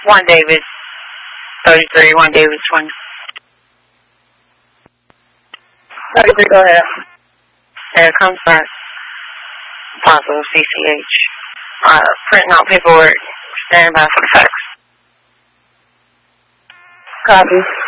1 Davis 33, 1 Davis 1. 33, go ahead. There comes back. Possible CCH. Printing out paperwork. Standing by for the facts. Copy.